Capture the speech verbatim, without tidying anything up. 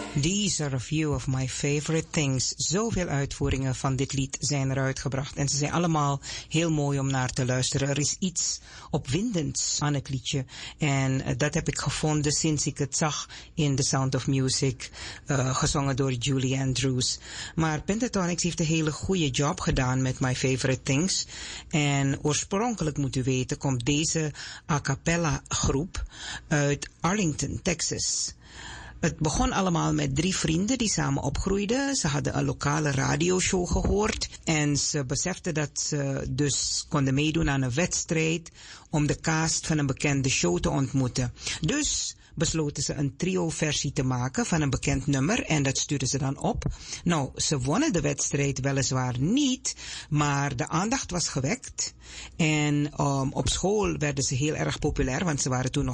These are a few of my favorite things. Zoveel uitvoeringen van dit lied zijn er uitgebracht. En ze zijn allemaal heel mooi om naar te luisteren. Er is iets opwindends aan het liedje. En uh, dat heb ik gevonden sinds ik het zag in The Sound of Music. Uh, gezongen door Julie Andrews. Maar Pentatonix heeft een hele goede job gedaan met My Favorite Things. En oorspronkelijk, moet u weten, komt deze a cappella groep uit Arlington, Texas. Het begon allemaal met drie vrienden die samen opgroeiden. Ze hadden een lokale radioshow gehoord. En ze beseften dat ze dus konden meedoen aan een wedstrijd om de cast van een bekende show te ontmoeten. Dus besloten ze een trio-versie te maken van een bekend nummer en dat stuurden ze dan op. Nou, ze wonnen de wedstrijd weliswaar niet, maar de aandacht was gewekt. En um, op school werden ze heel erg populair, want ze waren toen nog